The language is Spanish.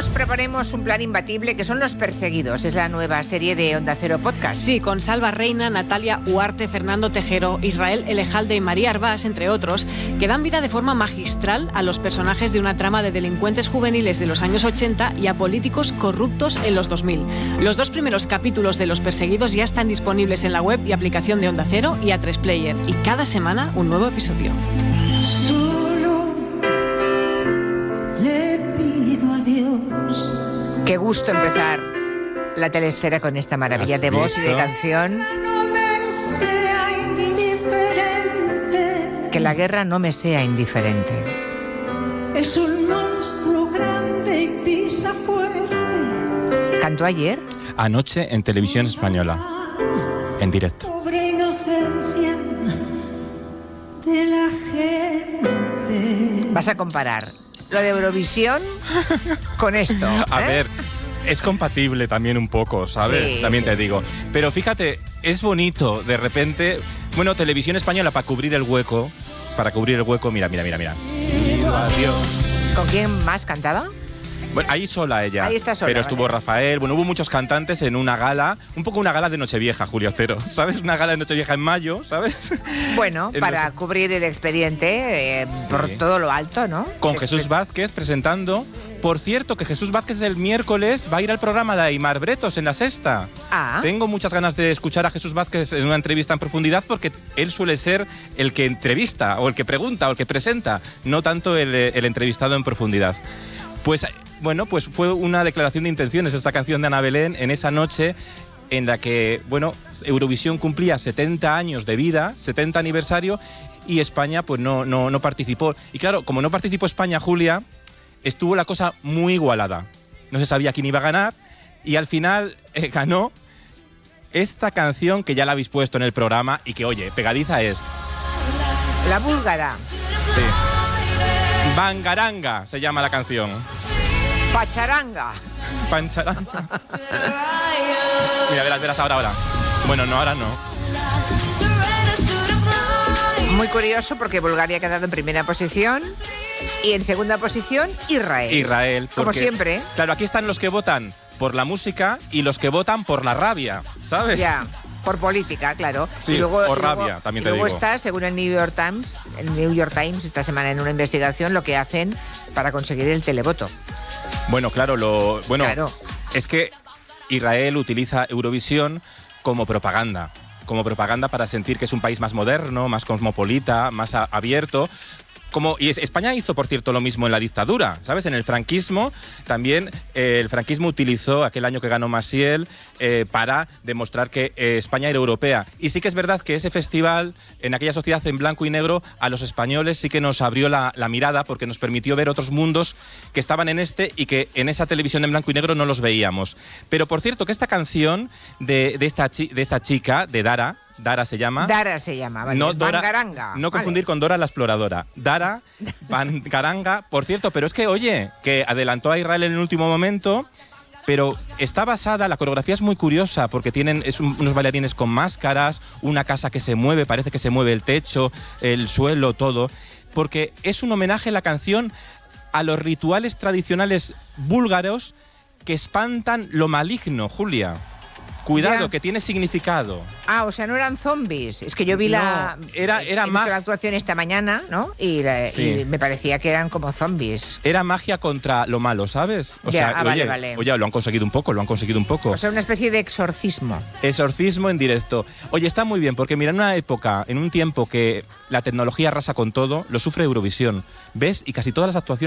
os proponemos un plan imbatible que son Los Perseguidos. Es la nueva serie de Onda Cero Podcast. Sí, con Salva Reina, Natalia Huarte, Fernando Tejero, Israel Elejalde y María Arbás, entre otros, que dan vida de forma magistral a los personajes de una trama de delincuentes juveniles de los años 80 y a políticos corruptos en los 2000. Los 2 primeros capítulos de Los Perseguidos ya están disponibles en la web y aplicación de Onda Cero y A3 Player. Y cada semana un nuevo episodio. Solo le pido a Dios. Qué gusto empezar la telesfera con esta maravilla de voz y de canción. No me sea indiferente. Que la guerra no me sea indiferente. Es un monstruo grande y pisa fuerte. ¿Cantó ayer? Anoche en Televisión Española, en directo. Pobre inocencia de la gente. Vas a comparar lo de Eurovisión con esto. A ver, es compatible también un poco, ¿sabes? Sí, también sí, te digo. Pero fíjate, es bonito, de repente... Bueno, Televisión Española para cubrir el hueco, mira. Adiós. ¿Con quién más cantaba? Bueno, ahí sola ella. Ahí está sola, pero estuvo vale. Rafael, bueno, hubo muchos cantantes en una gala, un poco una gala de Nochevieja, Julio Cero, ¿sabes? Una gala de Nochevieja en mayo, ¿sabes? Bueno, para cubrir el expediente por todo lo alto, ¿no? Con Jesús Vázquez presentando. Por cierto, que Jesús Vázquez el miércoles va a ir al programa de Aimar Bretos en La Sexta. Ah. Tengo muchas ganas de escuchar a Jesús Vázquez en una entrevista en profundidad porque él suele ser el que entrevista o el que pregunta o el que presenta, no tanto el entrevistado en profundidad. Pues bueno, pues fue una declaración de intenciones esta canción de Ana Belén en esa noche en la que, bueno, Eurovisión cumplía 70 años de vida, 70 aniversario, y España pues no participó. Y claro, como no participó España, Julia, estuvo la cosa muy igualada. No se sabía quién iba a ganar y al final ganó esta canción que ya la habéis puesto en el programa y que, oye, pegadiza es. La búlgara. Sí. Bangaranga se llama la canción. Pacharanga. Pancharanga. Mira, verás ahora. Bueno, no, ahora no. Muy curioso porque Bulgaria ha quedado en primera posición y en segunda posición Israel. Como porque, siempre. Claro, aquí están los que votan por la música y los que votan por la rabia, ¿sabes? Ya, por política, claro. Sí, por rabia, también te digo. Luego está, según el New York Times, esta semana en una investigación, lo que hacen para conseguir el televoto. Bueno, claro, Claro. Es que Israel utiliza Eurovisión como propaganda para sentir que es un país más moderno, más cosmopolita, más abierto. Y España hizo, por cierto, lo mismo en la dictadura, ¿sabes? En el franquismo, también el franquismo utilizó aquel año que ganó Maciel para demostrar que España era europea. Y sí que es verdad que ese festival, en aquella sociedad en blanco y negro, a los españoles sí que nos abrió la mirada porque nos permitió ver otros mundos que estaban en y que en esa televisión en blanco y negro no los veíamos. Pero, por cierto, que esta canción de esta chica, de Dara se llama, vale. No, Dora, Bangaranga. no confundir con Dora la exploradora. Dara, Bangaranga, por cierto, pero es que, oye, que adelantó a Israel en el último momento, pero está basada, la coreografía es muy curiosa porque tienen unos bailarines con máscaras, una casa que se mueve, parece que se mueve el techo, el suelo, todo, porque es un homenaje la canción a los rituales tradicionales búlgaros que espantan lo maligno, Julia. Cuidado, que tiene significado. Ah, o sea, no eran zombies. Es que yo vi era la actuación esta mañana, ¿no? Y me parecía que eran como zombies. Era magia contra lo malo, ¿sabes? Vale. Oye, lo han conseguido un poco. O sea, una especie de exorcismo. Exorcismo en directo. Oye, está muy bien, porque mira, en una época, en un tiempo que la tecnología arrasa con todo, lo sufre Eurovisión. ¿Ves? Y casi todas las actuaciones